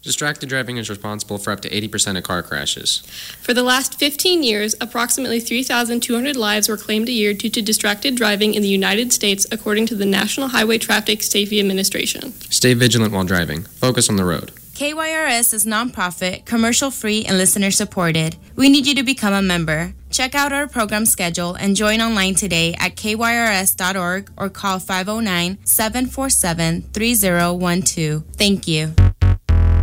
Distracted driving is responsible for up to 80% of car crashes. For the last 15 years, approximately 3,200 lives were claimed a year due to distracted driving in the United States, according to the National Highway Traffic Safety Administration. Stay vigilant while driving. Focus on the road. KYRS is nonprofit, commercial-free, and listener-supported. We need you to become a member. Check out our program schedule and join online today at kyrs.org or call 509-747-3012. Thank you.